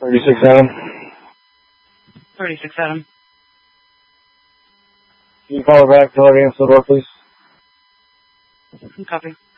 36 Adam. 36 Adam. Can you call her back, tell her to answer the door, please? Copy.